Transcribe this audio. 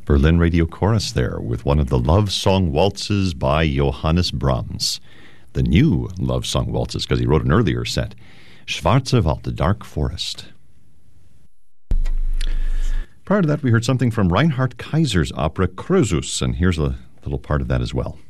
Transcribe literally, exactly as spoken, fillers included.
Berlin Radio Chorus there with one of the love song waltzes by Johannes Brahms. The new love song waltzes, because he wrote an earlier set. Schwarze Wald, the Dark Forest. Prior to that, we heard something from Reinhard Kaiser's opera Croesus, and here's a little part of that as well.